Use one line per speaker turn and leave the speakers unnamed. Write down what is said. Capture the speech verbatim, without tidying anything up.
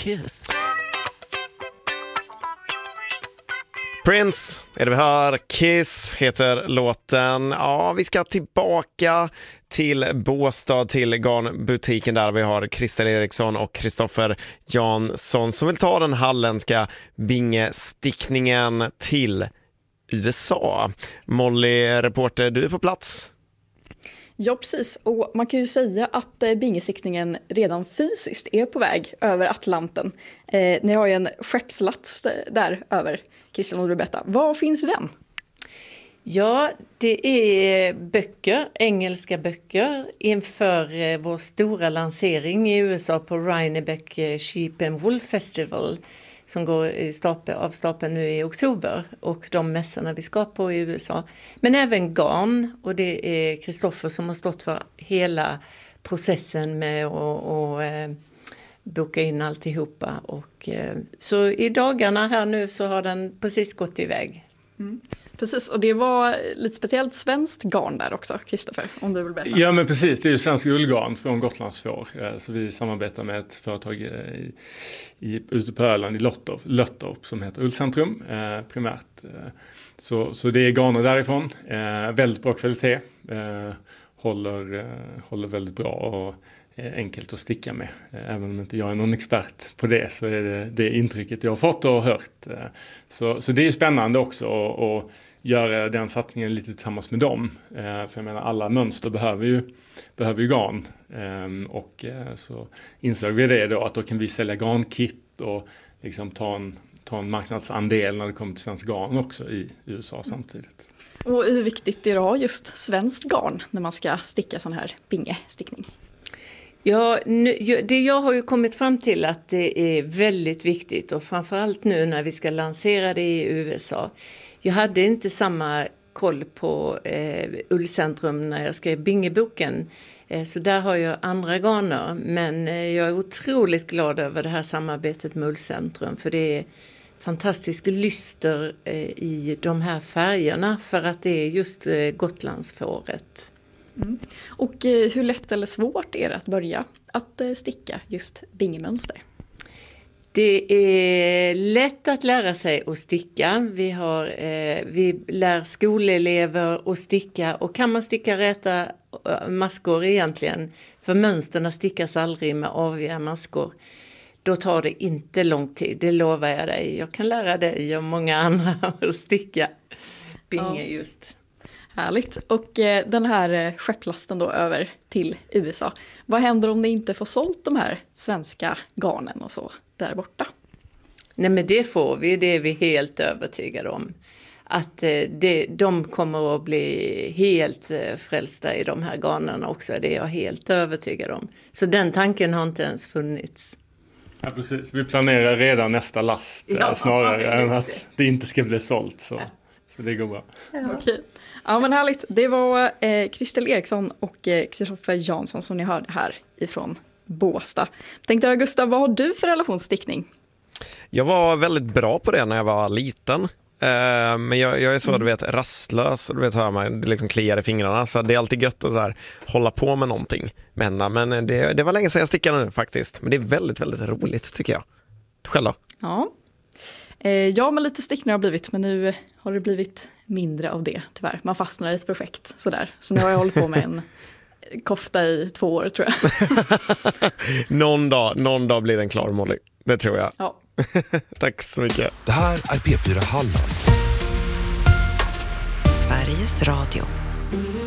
Kiss. Prince är det vi hör. Kiss heter låten. Ja, vi ska tillbaka till Båstad, till garnbutiken där vi har Christer Eriksson och Kristoffer Jansson som vill ta den halländska bingestickningen till U S A. Molly, reporter, du är på plats.
Ja, precis. Och man kan ju säga att eh, bingestickningen redan fysiskt är på väg över Atlanten. Eh, ni har ju en skeppslast där över. Christian, om du berättar. Vad finns i den?
Ja, det är böcker, engelska böcker inför eh, vår stora lansering i U S A på Rhinebeck Sheep and Wool Festival som går i stapel, av stapeln nu i oktober och de mässorna vi ska på i U S A. Men även garn, och det är Kristoffer som har stått för hela processen med att och, eh, boka in alltihopa. Och, eh, så i dagarna här nu så har den precis gått iväg.
Mm. Precis, och det var lite speciellt svenskt garn där också, Kristoffer, om du vill berätta.
Ja, men precis, det är ju svensk ullgarn från Gotlandsfår. Så vi samarbetar med ett företag i, i, ute på Öland i Löttorp, Löttorp som heter Ullcentrum eh, primärt. Så, så det är garner därifrån, eh, väldigt bra kvalitet, eh, håller, eh, håller väldigt bra och enkelt att sticka med. Även om inte jag är någon expert på det så är det det intrycket jag har fått och hört. Så, så det är spännande också att, att göra den satsningen lite tillsammans med dem. För jag menar, alla mönster behöver ju, behöver ju garn. Och så insåg vi det då att då kan vi sälja garnkit och liksom ta en, ta en marknadsandel när det kommer till svensk garn också i U S A samtidigt.
Och hur viktigt är det att ha just svenskt garn när man ska sticka sån här bingestickning?
Ja, nu, det jag har ju kommit fram till att det är väldigt viktigt och framförallt nu när vi ska lansera det i U S A. Jag hade inte samma koll på eh, Ullcentrum när jag skrev bingeboken, eh, så där har jag andra garner, men eh, jag är otroligt glad över det här samarbetet med Ullcentrum för det är fantastiskt lyster eh, i de här färgerna för att det är just eh, Gotlandsfåret.
Mm. Och eh, hur lätt eller svårt är det att börja att eh, sticka just bingemönster?
Det är lätt att lära sig att sticka. Vi, har, eh, vi lär skolelever att sticka och kan man sticka räta maskor egentligen, för mönsterna stickas aldrig med aviga maskor, då tar det inte lång tid, det lovar jag dig. Jag kan lära dig och många andra att sticka binge
ja.
Just.
Härligt. Och eh, den här eh, skepplasten då över till U S A. Vad händer om ni inte får sålt de här svenska garnen och så där borta?
Nej, men det får vi, det är vi helt övertygade om. Att eh, det, de kommer att bli helt eh, frälsta i de här garnerna också, det är jag helt övertygad om. Så den tanken har inte ens funnits.
Ja, precis. Vi planerar redan nästa last ja, snarare ja, än att det inte ska bli sålt. Så, ja. så det går bra.
Ja. Okej. Ja, men härligt. Det var eh, Christer Eriksson och eh, Kristoffer Jansson som ni hörde här ifrån Båstad. Tänkte jag, Gustav, vad har du för relationsstickning?
Jag var väldigt bra på det när jag var liten. Uh, men jag, jag är så, mm. du vet, rastlös. Du vet, så här, man liksom kliar i fingrarna. Så det är alltid gött att så här, hålla på med någonting. Men, men det, det var länge sedan jag stickade nu faktiskt. Men det är väldigt, väldigt roligt tycker jag. Själv då?
Ja. Eh, ja, men lite stickning har blivit. Men nu har det blivit mindre av det, tyvärr. Man fastnar i ett projekt sådär. Så nu har jag hållit på med en kofta i två år, tror jag.
någon, dag, någon dag blir den klar, Molly. Det tror jag.
Ja.
Tack så mycket.
Det här är P fyra Halland.
Sveriges Radio.